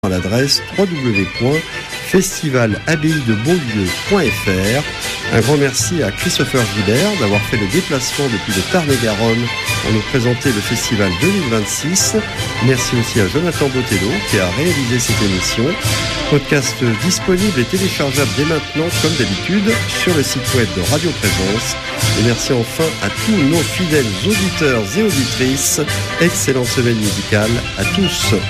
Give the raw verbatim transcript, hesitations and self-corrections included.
à l'adresse w w w point festival abbaye de beaulieu point f r. Un grand merci à Christopher Gilbert d'avoir fait le déplacement depuis le Tarn-et-Garonne pour nous présenter le festival deux mille vingt-six. Merci aussi à Jonathan Botello qui a réalisé cette émission. Podcast disponible et téléchargeable dès maintenant, comme d'habitude, sur le site web de Radio Présence. Et merci enfin à tous nos fidèles auditeurs et auditrices. Excellente semaine musicale à tous.